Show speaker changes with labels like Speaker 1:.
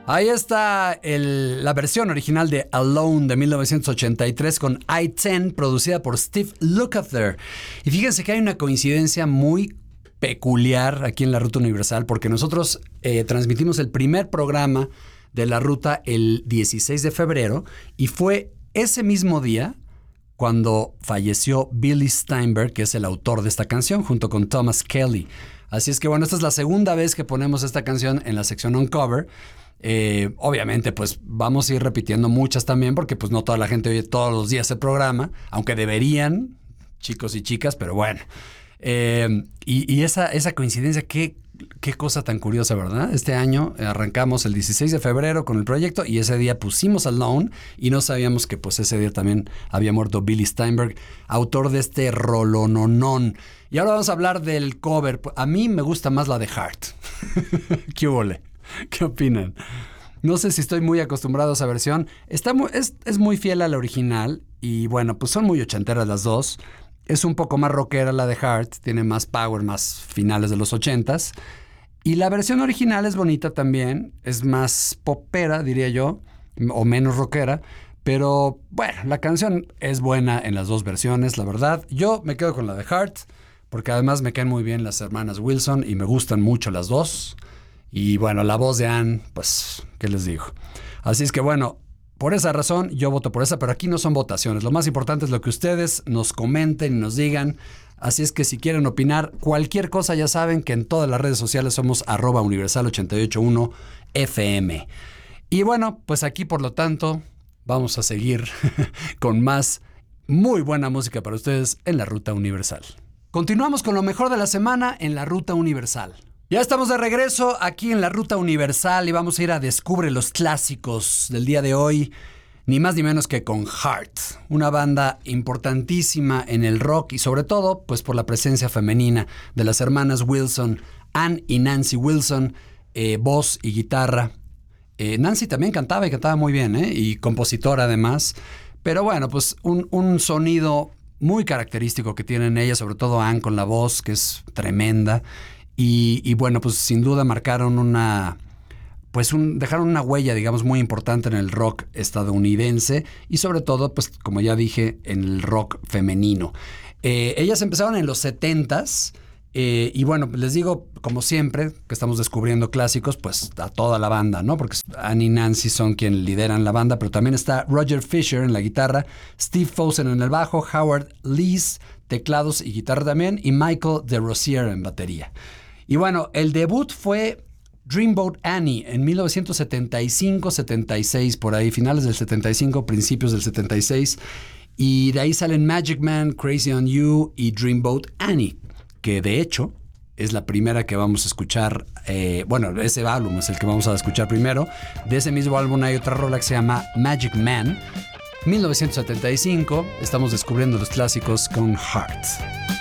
Speaker 1: Ahí está la versión original de Alone de 1983 con I-10, producida por Steve Lukather. Y fíjense que hay una coincidencia muy peculiar aquí en la Ruta Universal, porque nosotros transmitimos el primer programa de la ruta el 16 de febrero y fue ese mismo día cuando falleció Billy Steinberg, que es el autor de esta canción, junto con Thomas Kelly. Así es que bueno, esta es la segunda vez que ponemos esta canción en la sección Uncover. Obviamente pues vamos a ir repitiendo muchas también, porque pues no toda la gente oye todos los días el programa, aunque deberían, chicos y chicas, pero bueno. Y esa coincidencia, qué cosa tan curiosa, ¿verdad? Este año arrancamos el 16 de febrero con el proyecto y ese día pusimos Alone y no sabíamos que pues ese día también había muerto Billy Steinberg, autor de este rolononón. Y ahora vamos a hablar del cover. A mí me gusta más la de Heart. ¿Qué huele? ¿Qué opinan? No sé si estoy muy acostumbrado a esa versión. Es muy fiel a la original y bueno, pues son muy ochenteras las dos. Es un poco más rockera la de Heart, tiene más power, más finales de los 80s. Y la versión original es bonita también, es más popera, diría yo, o menos rockera. Pero bueno, la canción es buena en las dos versiones, la verdad. Yo me quedo con la de Heart, porque además me caen muy bien las hermanas Wilson y me gustan mucho las dos. Y bueno, la voz de Anne, pues, ¿qué les digo? Así es que bueno, por esa razón yo voto por esa, pero aquí no son votaciones. Lo más importante es lo que ustedes nos comenten y nos digan. Así es que si quieren opinar cualquier cosa, ya saben que en todas las redes sociales somos @universal881fm. Y bueno, pues aquí por lo tanto vamos a seguir con más muy buena música para ustedes en la Ruta Universal. Continuamos con lo mejor de la semana en la Ruta Universal. Ya estamos de regreso aquí en la Ruta Universal y vamos a ir a Descubre los clásicos del día de hoy, ni más ni menos que con Heart, una banda importantísima en el rock y sobre todo pues por la presencia femenina de las hermanas Wilson, Anne y Nancy Wilson, voz y guitarra. Nancy también cantaba y cantaba muy bien, y compositora además, pero bueno, pues un sonido muy característico que tienen ellas, sobre todo Anne con la voz que es tremenda. Y bueno, pues sin duda marcaron dejaron una huella, digamos, muy importante en el rock estadounidense y sobre todo, pues como ya dije, en el rock femenino. Ellas empezaron en los 70s y bueno, les digo, como siempre, que estamos descubriendo clásicos, pues a toda la banda, ¿no? Porque Anne y Nancy son quien lideran la banda, pero también está Roger Fisher en la guitarra, Steve Fosen en el bajo, Howard Lees, teclados y guitarra también, y Michael DeRosier en batería. Y bueno, el debut fue Dreamboat Annie en 1975-76, por ahí, finales del 75, principios del 76. Y de ahí salen Magic Man, Crazy on You y Dreamboat Annie, que de hecho es la primera que vamos a escuchar. Bueno, ese álbum es el que vamos a escuchar primero. De ese mismo álbum hay otra rola que se llama Magic Man, 1975. Estamos descubriendo los clásicos con Heart.